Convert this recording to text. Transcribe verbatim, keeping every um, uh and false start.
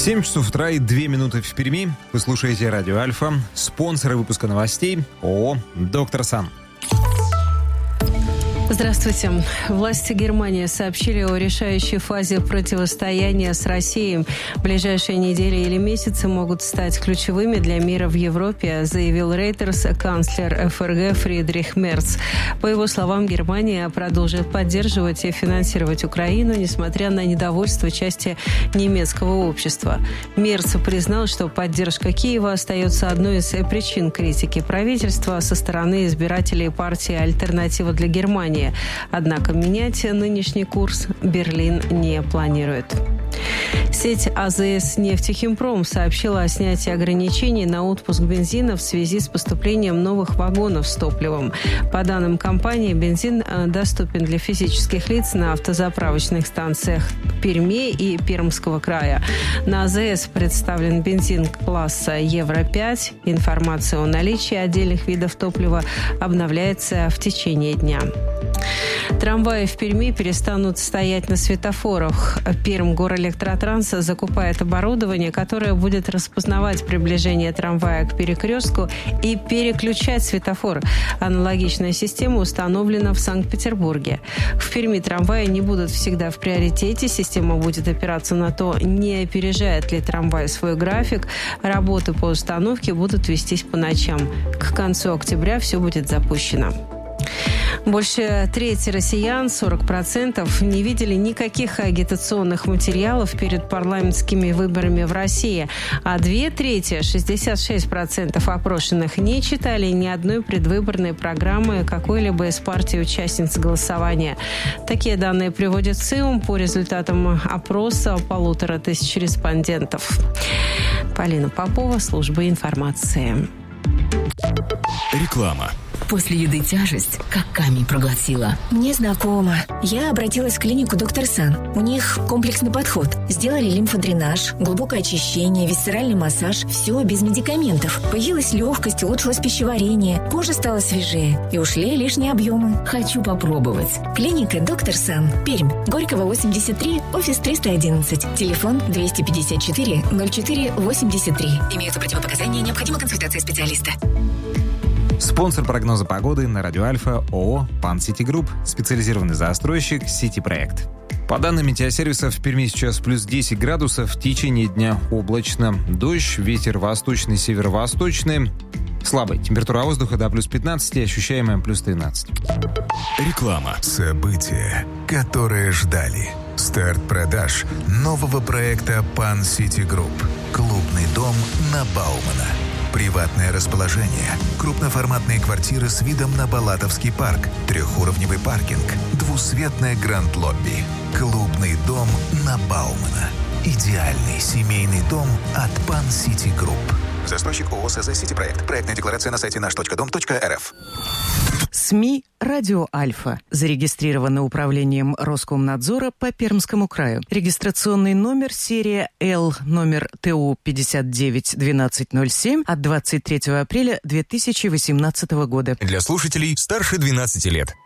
семь часов утра и две минуты в Перми. Вы слушаете радио Альфа. Спонсоры выпуска новостей ООО «Доктор Сан». Здравствуйте. Власти Германии сообщили о решающей фазе противостояния с Россией. Ближайшие недели или месяцы могут стать ключевыми для мира в Европе, заявил Рейтерс канцлер эф эр гэ Фридрих Мерц. По его словам, Германия продолжит поддерживать и финансировать Украину, несмотря на недовольство части немецкого общества. Мерц признал, что поддержка Киева остается одной из причин критики правительства со стороны избирателей партии «Альтернатива для Германии». Однако менять нынешний курс Берлин не планирует. Сеть а зэ эс «Нефтехимпром» сообщила о снятии ограничений на отпуск бензина в связи с поступлением новых вагонов с топливом. По данным компании, бензин доступен для физических лиц на автозаправочных станциях Перми и Пермского края. На а зэ эс представлен бензин класса евро пять. Информация о наличии отдельных видов топлива обновляется в течение дня. Трамваи в Перми перестанут стоять на светофорах. Пермгорэлектротранс закупает оборудование, которое будет распознавать приближение трамвая к перекрестку и переключать светофор. Аналогичная система установлена в Санкт-Петербурге. В Перми трамваи не будут всегда в приоритете. Система будет опираться на то, не опережает ли трамвай свой график. Работы по установке будут вестись по ночам. К концу октября все будет запущено. Больше трети россиян, сорок процентов, не видели никаких агитационных материалов перед парламентскими выборами в России, а две трети, шестьдесят шесть процентов опрошенных, не читали ни одной предвыборной программы какой-либо из партий-участниц голосования. Такие данные приводит ЦИОМ по результатам опроса полутора тысяч респондентов. Полина Попова, служба информации. Реклама. После еды тяжесть, как камень проглотила. Мне знакомо. Я обратилась в клинику «Доктор Сан». У них комплексный подход. Сделали лимфодренаж, глубокое очищение, висцеральный массаж. Все без медикаментов. Появилась легкость, улучшилось пищеварение. Кожа стала свежее. И ушли лишние объемы. Хочу попробовать. Клиника «Доктор Сан». Пермь. Горького, восемьдесят три, офис триста одиннадцать. Телефон двести пятьдесят четыре ноль четыре восемьдесят три. Имеются противопоказания, необходима консультация специалиста. Спонсор прогноза погоды на радио Альфа ООО «Пан Сити Групп», специализированный застройщик «Сити Проект». По данным метеосервиса, в Перми сейчас плюс десять градусов, в течение дня облачно, дождь, ветер восточный, северо-восточный, слабый, температура воздуха до плюс пятнадцать, ощущаемая плюс тринадцать. Реклама. События, которые ждали. Старт продаж нового проекта «Пан Сити Групп». Клубный дом на Баумана. Приватное расположение, крупноформатные квартиры с видом на Балатовский парк, трехуровневый паркинг, двусветное гранд-лобби. Клубный дом на Баумана. Идеальный семейный дом от Пан Сити Групп. Застройщик ООО СЗ «Сити Проект». Проектная декларация на сайте наш точка дом точка эр эф. СМИ «Радио Альфа». Зарегистрированы управлением Роскомнадзора по Пермскому краю. Регистрационный номер серия Л, номер Т У пятьдесят девять двенадцать ноль семь от двадцать третьего апреля две тысячи восемнадцатого года. Для слушателей старше двенадцати лет.